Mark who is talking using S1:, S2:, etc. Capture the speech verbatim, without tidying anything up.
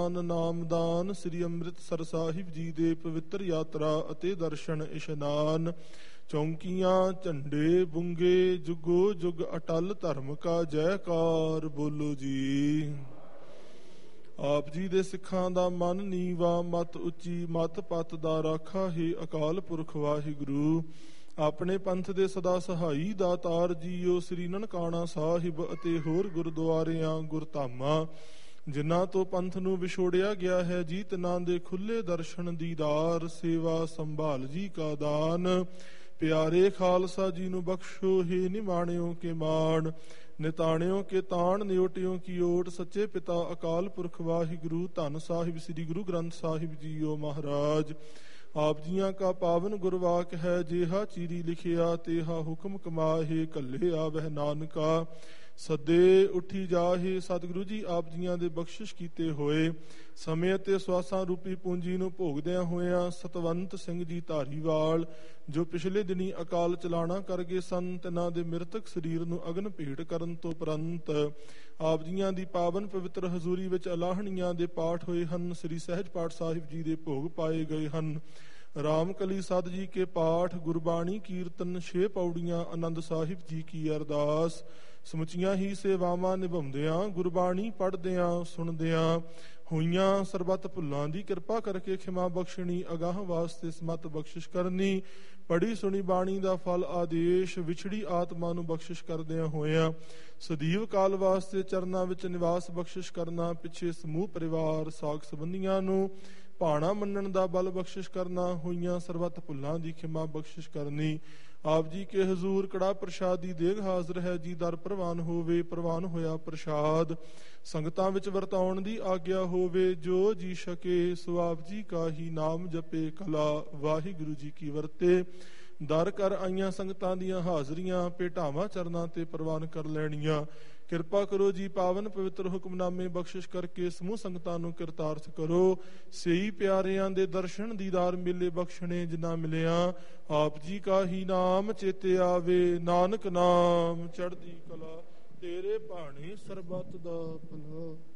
S1: ਨਾਮਦਾਨ ਸ੍ਰੀ ਅੰਮ੍ਰਿਤਸਰ ਸਾਹਿਬ ਜੀ ਦੇ ਪਵਿੱਤਰ ਯਾਤਰਾ ਅਤੇ ਦਰਸ਼ਨ ਇਸ਼ਨਾਨ। ਚੌਂਕੀਆਂ ਝੰਡੇ ਬੁੰਗੇ ਜੁਗੋ ਜੁਗ ਅਟਲ ਧਰਮ ਕਾ ਜੈਕਾਰ ਬੋਲੋ ਜੀ। ਆਪ ਜੀ ਦੇ ਸਿੱਖਾਂ ਦਾ ਮਨ ਨੀਵਾ ਮਤ ਉੱਚੀ ਮਤ ਪਤ ਦਾ ਰਾਖਾ ਹੈ ਅਕਾਲ ਪੁਰਖ ਵਾਹਿਗੁਰੂ। ਆਪਣੇ ਪੰਥ ਦੇ ਸਦਾ ਸਹਾਈ ਦਾਤਾਰ ਜੀਓ ਸ੍ਰੀ ਨਨਕਾਣਾ ਸਾਹਿਬ ਅਤੇ ਹੋਰ ਗੁਰਦੁਆਰਿਆਂ ਗੁਰਧਾਮਾਂ ਜਿਨ੍ਹਾਂ ਤੋਂ ਪੰਥ ਨੂੰ ਵਿਛੋੜਿਆ ਗਿਆ ਹੈ ਜੀ ਤਿਨਾਂ ਦੇ ਖੁੱਲੇ ਦਰਸ਼ਨ ਦੀਦਾਰ ਸੇਵਾ ਸੰਭਾਲ ਜੀ ਕਾ ਦਾਨ। ਪਿਆਰੇ ਖਾਲਸਾ ਜੀ ਨੂੰ ਬਖਸ਼ੋ ਹੈ ਨਿਮਾਣਿਓ ਕੇ ਮਾਣ ਨਿਤਾਣਿਓ ਕੇ ਤਾਣ ਨਿਓਟਿਓ ਕੀ ਓਟ। ਸੱਚੇ ਪਿਤਾ ਅਕਾਲ ਪੁਰਖ ਵਾਹਿਗੁਰੂ ਧੰਨ ਸਾਹਿਬ ਸ੍ਰੀ ਗੁਰੂ ਗ੍ਰੰਥ ਸਾਹਿਬ ਜੀਓ ਮਹਾਰਾਜ। ਆਪ ਜੀਆਂ ਕਾ ਪਾਵਨ ਗੁਰਵਾਕ ਹੈ ਜਿਹਾ ਚੀਰੀ ਲਿਖਿਆ ਤੇਹਾ ਹੁਕਮ ਕਮਾਹੇ ਕੱਲਿਆ ਵਹਿ ਨਾਨਕਾ। ਸਦੇ ਉੱਠੀ ਜਾਹੇ ਸਤਿਗੁਰੂ ਜੀ ਆਪ ਜੀਆਂ ਦੇ ਬਖਸ਼ਿਸ਼ ਕੀਤੇ ਹੋਏ ਸਮੇਂ ਅਤੇ ਸਵਾਸਾਂ ਰੂਪੀ ਪੂੰਜੀ ਨੂੰ ਭੋਗਦਿਆਂ ਹੋਇਆਂ ਸਤਵੰਤ ਸਿੰਘ ਜੀ ਧਾਰੀਵਾਲ ਜੋ ਪਿਛਲੇ ਦਿਨੀ ਅਕਾਲ ਚਲਾਣਾ ਕਰ ਗਏ ਸਨ ਤਿਨਾਂ ਦੇ ਮ੍ਰਿਤਕ ਸਰੀਰ ਨੂੰ ਅਗਨ ਭੇਟ ਕਰਨ ਤੋਂ ਉਪਰੰਤ ਆਪ ਜੀਆਂ ਦੀ ਪਾਵਨ ਪਵਿੱਤਰ ਹਜ਼ੂਰੀ ਵਿੱਚ ਅਲਾਹਣੀਆਂ ਦੇ ਪਾਠ ਹੋਏ ਹਨ। ਸ੍ਰੀ ਸਹਿਜ ਪਾਠ ਸਾਹਿਬ ਜੀ ਦੇ ਭੋਗ ਪਾਏ ਗਏ ਹਨ। ਰਾਮ ਕਲੀ ਸਦ ਜੀ ਕੇ ਪਾਠ ਗੁਰਬਾਣੀ ਕੀਰਤਨ ਛੇ ਪੌੜੀਆਂ ਆਨੰਦ ਸਾਹਿਬ ਜੀ ਕੀ ਅਰਦਾਸ ਸਮੁੱਚੀਆਂ ਹੀ ਸੇਵਾਵਾਂ ਨਿਭਾਉਂਦਿਆਂ ਗੁਰਬਾਣੀ ਪੜ੍ਹਦਿਆਂ ਸੁਣਦਿਆਂ ਹੋਈਆਂ ਸਰਬੱਤ ਭੁੱਲਾਂ ਦੀ ਕਿਰਪਾ ਕਰਕੇ ਖਿਮਾ ਬਖਸ਼ਣੀ ਅਗਾਹ ਵਾਸਤੇ ਸਮਤ ਬਖਸ਼ਿਸ਼ ਕਰਨੀ। ਪੜ੍ਹੀ ਸੁਣੀ ਬਾਣੀ ਦਾ ਫਲ ਆਦੇਸ਼ ਵਿਛੜੀ ਆਤਮਾ ਨੂੰ ਬਖਸ਼ਿਸ਼ ਕਰਦਿਆਂ ਹੋਇਆਂ ਸਦੀਵ ਕਾਲ ਵਾਸਤੇ ਚਰਨਾਂ ਵਿੱਚ ਨਿਵਾਸ ਬਖਸ਼ਿਸ਼ ਕਰਨਾ। ਪਿੱਛੇ ਸਮੂਹ ਪਰਿਵਾਰ ਸਾਕ ਸੰਬੰਧੀਆਂ ਨੂੰ ਭਾਣਾ ਮੰਨਣ ਦਾ ਬਲ ਬਖਸ਼ਿਸ਼ ਕਰਨਾ। ਹੋਈਆਂ ਸਰਬੱਤ ਭੁੱਲਾਂ ਦੀ ਖਿਮਾ ਬਖਸ਼ਿਸ਼ ਕਰਨੀ। ਆਪ ਜੀ ਕੇ ਹਜ਼ੂਰ ਕੜਾ ਪ੍ਰਸ਼ਾਦ ਦੀ ਦੇਗ ਹਾਜ਼ਰ ਹੈ ਜੀ ਦਰ ਪ੍ਰਵਾਨ ਹੋਵੇ ਪ੍ਰਵਾਨ ਹੋਇਆ ਪ੍ਰਸ਼ਾਦ ਸੰਗਤਾਂ ਵਿੱਚ ਵਰਤਾਉਣ ਦੀ ਆਗਿਆ ਹੋਵੇ ਜੋ ਜੀ ਸਕੇ ਸੋ ਆਪ ਜੀ ਕਾ ਹੀ ਨਾਮ ਜਪੇ ਕਲਾ ਵਾਹਿਗੁਰੂ ਜੀ ਕੀ ਵਰਤੇ। ਦਰ ਕਰ ਆਈਆਂ ਸੰਗਤਾਂ ਦੀਆਂ ਹਾਜ਼ਰੀਆਂ ਭੇਟਾਵਾਂ ਚਰਨਾਂ ਤੇ ਪ੍ਰਵਾਨ ਕਰ ਲੈਣੀਆਂ। ਕਿਰਪਾ ਕਰੋ ਜੀ ਪਾਵਨ ਪਵਿੱਤਰ ਹੁਕਮਨਾਮੇ ਬਖਸ਼ਿਸ਼ ਕਰਕੇ ਸਮੂਹ ਸੰਗਤਾਂ ਨੂੰ ਕਿਰਤਾਰਥ ਕਰੋ। ਸਹੀ ਪਿਆਰਿਆਂ ਦੇ ਦਰਸ਼ਨ ਦੀਦਾਰ ਮਿਲੇ ਬਖਸ਼ਣੇ ਜਿਨ੍ਹਾਂ ਮਿਲਿਆ ਆਪ ਜੀ ਕਾ ਹੀ ਨਾਮ ਚੇਤੇ ਆਵੇ ਨਾਨਕ ਨਾਮ ਚੜ੍ਹਦੀ ਕਲਾ ਤੇਰੇ ਭਾਣੇ ਸਰਬੱਤ ਦਾ ਭਲਾ।